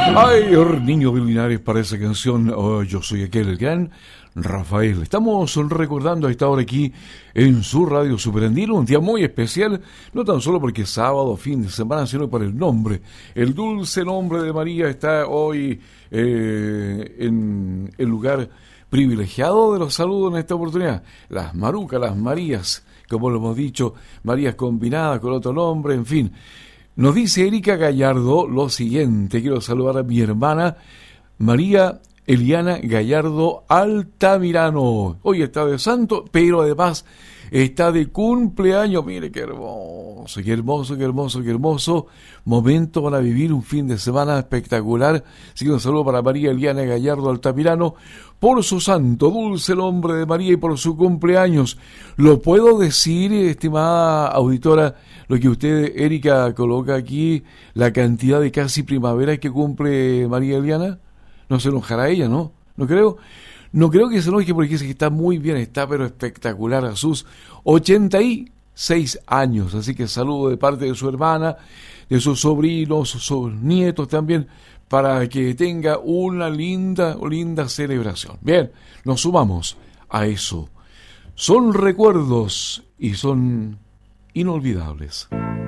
Ay, niño de Linares, para esa canción, oh, yo soy aquel, el gran Rafael. Estamos recordando a esta hora aquí en su radio Superandino, un día muy especial, no tan solo porque es sábado, fin de semana, sino por el nombre. El dulce nombre de María está hoy en el lugar privilegiado de los saludos en esta oportunidad. Las Marucas, las Marías, como lo hemos dicho, Marías combinadas con otro nombre, en fin. Nos dice Erika Gallardo lo siguiente: quiero saludar a mi hermana María Eliana Gallardo Altamirano. Hoy está de santo, pero además está de cumpleaños. Mire qué hermoso, qué hermoso, qué hermoso, qué hermoso momento para vivir un fin de semana espectacular. Así que un saludo para María Eliana Gallardo Altamirano por su santo, dulce nombre de María, y por su cumpleaños. ¿Lo puedo decir, estimada auditora, lo que usted, Erika, coloca aquí, la cantidad de casi primavera que cumple María Eliana? No se enojará ella, ¿no? No creo. No creo que se enoje, porque dice que está muy bien, está pero espectacular a sus 86 años. Así que saludo de parte de su hermana, de sus sobrinos, sus nietos también, para que tenga una linda celebración. Bien, nos sumamos a eso. Son recuerdos y son inolvidables.